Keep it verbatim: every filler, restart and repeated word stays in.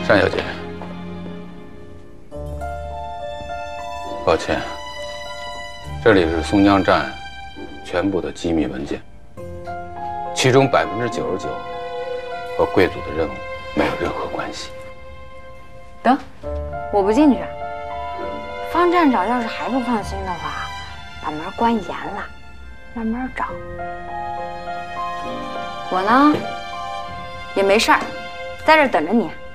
单小姐，抱歉，这里是松江站全部的机密文件，其中百分之九十九和贵族的任务没有任何关系。 得，我不进去。方站长要是还不放心的话，把门关严了，慢慢找。我呢，也没事儿，在这儿等着你。